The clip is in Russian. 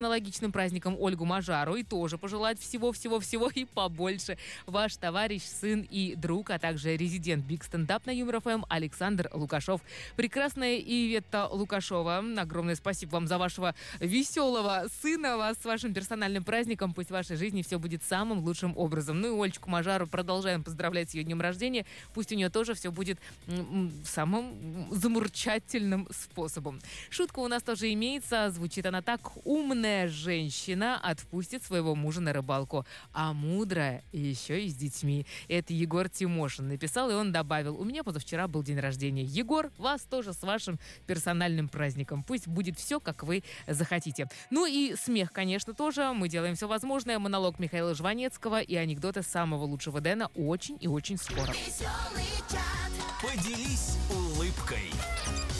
аналогичным праздником Ольгу Мажару и тоже пожелать всего-всего-всего и побольше. Ваш товарищ, сын и друг, а также резидент Big Stand Up на Юмор ФМ Александр Лукашов. Прекрасная Иветта Лукашова, огромное спасибо вам за вашего веселого сына, вас с вашим персональным праздником. Пусть в вашей жизни все будет самым лучшим образом. Ну и Олечку Мажару продолжаем поздравлять с ее днем рождения. Пусть у нее тоже все будет самым замурчательным способом. Шутка у нас тоже имеется. Звучит она так: умная женщина отпустит своего мужа на рыбалку, а мудрая еще и с детьми. Это Егор Тимошин написал, и он добавил: у меня позавчера был день рождения. Егор, вас тоже с вашим персональным праздником. Пусть будет все, как вы захотите. Ну и смех, конечно, тоже. Мы делаем все возможное. Монолог Михаила Жванецкого и анекдоты самого лучшего Дэна очень и очень скоро. Поделись улыбкой.